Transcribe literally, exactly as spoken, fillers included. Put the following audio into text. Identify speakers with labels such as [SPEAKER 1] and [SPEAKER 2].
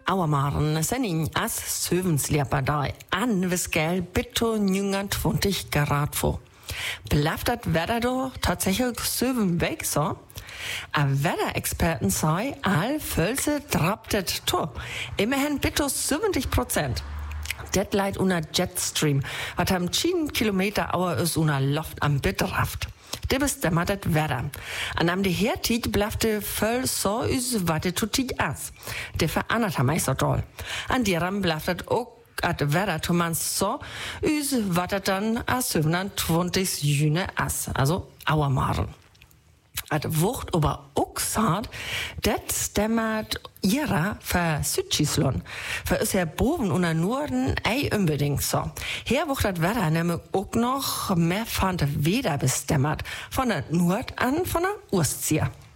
[SPEAKER 1] Auermaren sind in as Sövensleper da an Wiskel bitto neunundzwanzig Grad vor. Bleibt das Wetter doch tatsächlich Söven weg so? A Wetterexperten sei, all Völse draptet to. Immerhin bitto siebzig Prozent. Det leid una Jetstream, wat am zehn Kilometer Auer is una Luft am Bedraft. Det bestemmer det Wetter. An am de Hertit blafte voll so is wat de tutit as. De verandert ha meist so doll. An dieram blaftet ook at Wetter tomans so is wat het dann a siebenundzwanzig June as. Also Auermaren. At Wucht ober Uxart, det stemmert ihrer für Südschieslon. Für ist ja boven und Norden ei unbedingt so. Hier wucht das Wetter nämlich auch noch mehr von der Weder bestemmert. Von der Nord an von der Ostsee.